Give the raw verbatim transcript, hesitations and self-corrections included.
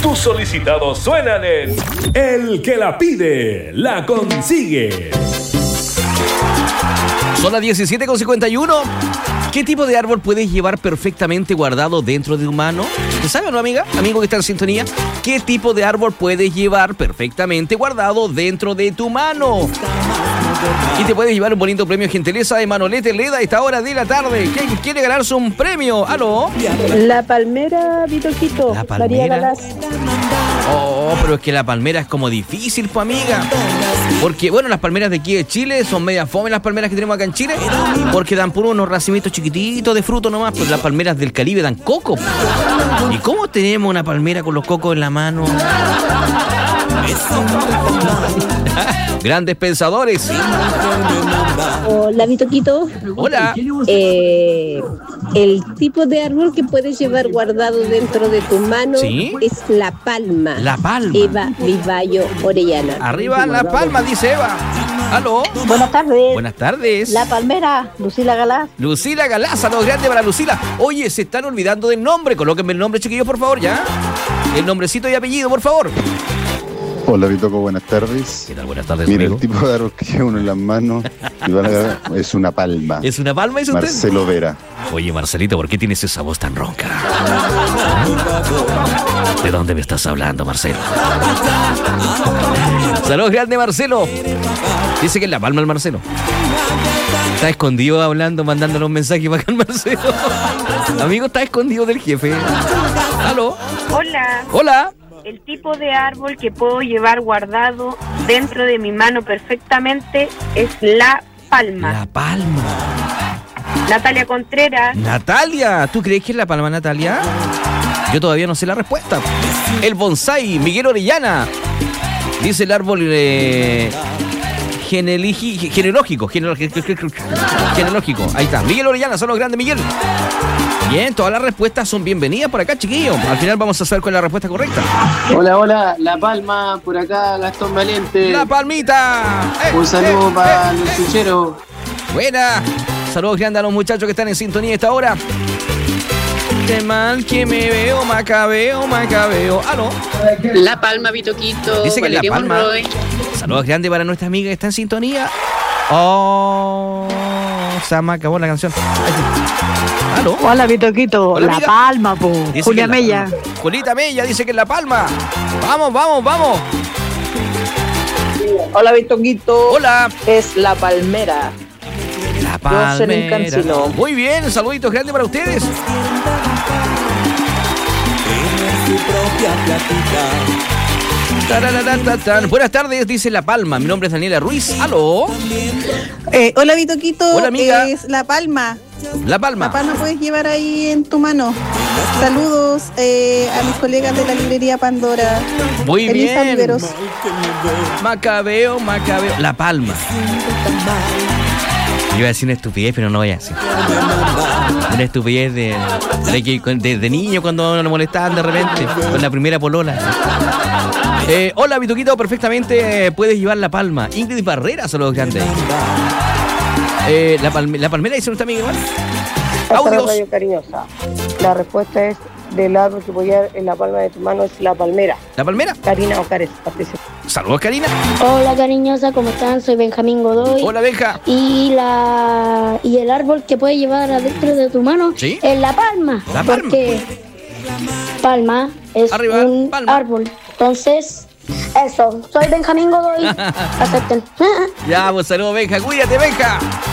Tus solicitados suenan en El que la pide, la consigue. Son las diecisiete con cincuenta y uno. ¿Qué tipo de árbol puedes llevar perfectamente guardado dentro de tu mano? ¿Te sabe o no, amiga? Amigo que está en sintonía. ¿Qué tipo de árbol puedes llevar perfectamente guardado dentro de tu mano? Y te puedes llevar un bonito premio gentileza de Manolete Leda a esta hora de la tarde. ¿Quién quiere ganarse un premio? ¿Aló? La palmera, Vitoquito. La palmera. María Galás. Oh, pero es que la palmera es como difícil, pues, amiga. Porque, bueno, las palmeras de aquí de Chile son media fome, las palmeras que tenemos acá en Chile, porque dan por unos racimitos chiquititos de fruto nomás, pero las palmeras del Caribe dan coco. ¿Y cómo tenemos una palmera con los cocos en la mano? Grandes pensadores. Hola, Vitoquito. Hola. Eh, el tipo de árbol que puedes llevar guardado dentro de tu mano ¿Sí? es la palma. La palma. Eva Vivallo Orellana. Arriba la palma, dice Eva. ¿Aló? Buenas tardes. Buenas tardes. La palmera, Lucila Galás. Lucila Galá, saludos grandes para Lucila. Oye, se están olvidando del nombre. Colóquenme el nombre, chiquillos, por favor, ¿ya? El nombrecito y apellido, por favor. Hola, Vitoco, buenas tardes. ¿Qué tal? Buenas tardes, Mira, amigo. el tipo de árbol que lleva uno en las manos es una palma. ¿Es una palma, es usted? Marcelo Vera. Oye, Marcelito, ¿por qué tienes esa voz tan ronca? ¿De dónde me estás hablando, Marcelo? Saludos grande, Marcelo. Dice que es la palma el Marcelo. Está escondido hablando, mandándole un mensaje para acá al Marcelo. Amigo, está escondido del jefe. ¿Aló? Hola. Hola. El tipo de árbol que puedo llevar guardado dentro de mi mano perfectamente es la palma. La palma. Natalia Contreras. Natalia, ¿tú crees que es la palma, Natalia? Yo todavía no sé la respuesta. El bonsai, Miguel Orellana. Dice el árbol eh, geneligi- genealógico, genealógico, genealógico. Ahí está. Miguel Orellana, son los grandes, Miguel. Bien, todas las respuestas son bienvenidas por acá, chiquillos. Al final vamos a saber cuál es la respuesta correcta. Hola, hola, La Palma, por acá, Gastón Valiente. ¡La palmita! ¡Eh, Un saludo eh, para eh, los eh. chucheros. Buena. Saludos grandes a los muchachos que están en sintonía a esta hora. Qué mal que me veo, macabeo, macabeo. Ah, no. La Palma, Vitoquito. Dice que es La Valeria Palma. Monroy. Saludos grandes para nuestra amiga que está en sintonía. Oh, se me acabó la canción. Ahí sí. ¿Aló? Hola, Vitoquito. Hola, La amiga. Palma, po. Dice Julia que es La Mella. Palma. Julita Mella dice que es La Palma. Vamos, vamos, vamos. Hola, Vitoquito. Hola. Es La Palmera. La Jocelyn palmera. Cancino. Muy bien, saluditos grandes para ustedes. Tarararatatán. Buenas tardes, dice La Palma. Mi nombre es Daniela Ruiz. ¿Aló? Eh, hola, Vitoquito. Hola, amiga. Es La Palma. La Palma. La Palma puedes llevar ahí en tu mano. Saludos eh, a mis colegas de la librería Pandora. Muy Elisa bien. Riveros. Macabeo, Macabeo. La Palma. Yo iba a decir una estupidez, pero no voy a decir. Una estupidez de, de, que- de, de niño cuando nos molestaban de repente. Con la primera polola. Eh, hola, Vituquito, perfectamente eh, puedes llevar La Palma. Ingrid Barrera, saludos grandes. Eh, la, palme- la palmera dice nuestra amiga igual. Audios. Radio Cariñosa. La respuesta es del árbol que voy a llevar en la palma de tu mano es la palmera. ¿La palmera? Karina Ocares, participa. Saludos, Karina. Hola, cariñosa, ¿cómo están? Soy Benjamín Godoy. Hola, Benja. Y la y el árbol que puedes llevar adentro de tu mano ¿Sí? es la palma. La palma. Porque palma es Arriba, un palma. árbol. Entonces, eso. Soy Benjamín Godoy. Acepten. Ya, pues saludos, Benja. Cuídate, Benja.